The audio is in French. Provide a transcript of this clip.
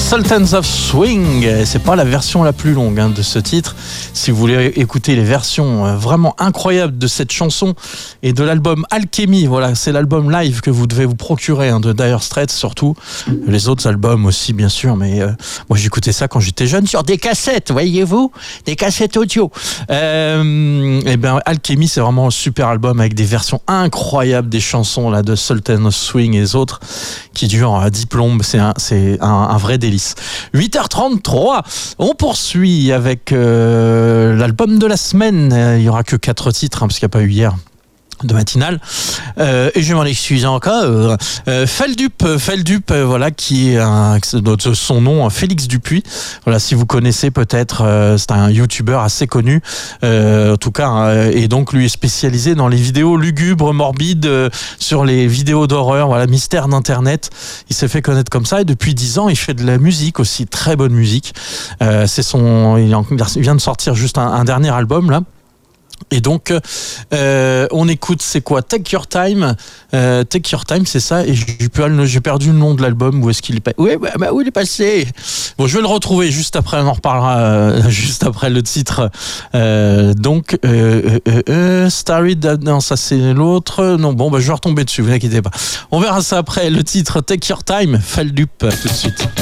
Sultans of Swing, c'est pas la version la plus longue de ce titre. Si vous voulez écouter les versions vraiment incroyables de cette chanson et de l'album Alchemy, voilà, c'est l'album live que vous devez vous procurer de Dire Straits surtout. Les autres albums aussi bien sûr, mais moi j'écoutais ça quand j'étais jeune sur des cassettes, voyez-vous, des cassettes audio. Et ben Alchemy, c'est vraiment un super album avec des versions incroyables des chansons là de Sultans of Swing et les autres qui durent 10 plombes. C'est un vrai délice. 8h33, on poursuit avec l'album de la semaine. Il n'y aura que 4 titres parce qu'il n'y a pas eu hier de matinale, et je m'en excuse encore. Feldup, voilà, qui est son nom Félix Dupuis. Voilà, si vous connaissez peut-être, c'est un youtubeur assez connu, en tout cas, et donc lui est spécialisé dans les vidéos lugubres, morbides, sur les vidéos d'horreur, voilà, mystère d'internet. Il s'est fait connaître comme ça et depuis 10 ans, il fait de la musique aussi, très bonne musique. Il vient de sortir juste un dernier album là. Et donc, on écoute, c'est quoi? Take Your Time. Take Your Time, c'est ça. Et j'ai perdu le nom de l'album. Où est-ce qu'il est passé? Oui, où il est passé? Bon, je vais le retrouver juste après. On en reparlera juste après le titre. Donc, Starry, non, ça c'est l'autre. Non, bon, je vais retomber dessus. Vous inquiétez pas. On verra ça après. Le titre Take Your Time. Feldup, tout de suite.